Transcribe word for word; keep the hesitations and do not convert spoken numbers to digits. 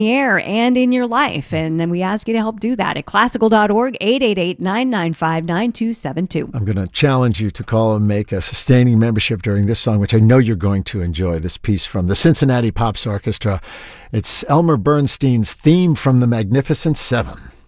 the air and in your life. And then we ask you to help do that at classical dot org, eight eight eight, nine nine five, nine two seven two. I'm going to challenge you to call and make a sustaining membership during this song, which I know you're going to enjoy. This piece from the Cincinnati Pops Orchestra. It's Elmer Bernstein's theme from The Magnificent Seven.